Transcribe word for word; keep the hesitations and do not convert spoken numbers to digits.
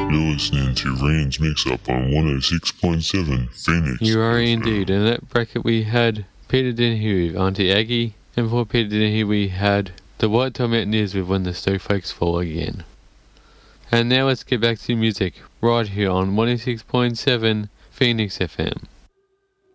You're listening to Rain's Mix-Up on one oh six point seven Phoenix. You are F M. indeed. In that bracket we had Peter Dennehy with Auntie Aggie, and for Peter Dennehy we had the White Top Mountaineers with When the Snowflakes Fall Again. And now let's get back to music, right here on one oh six point seven Phoenix F M.